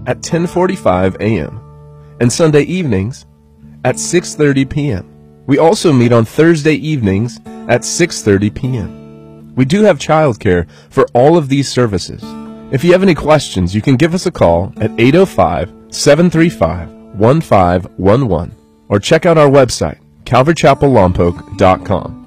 at 10:45 a.m. and Sunday evenings at 6:30 p.m. We also meet on Thursday evenings at 6:30 p.m. We do have childcare for all of these services. If you have any questions, you can give us a call at 805-735-1511 or check out our website, calvarychapellompoc.com.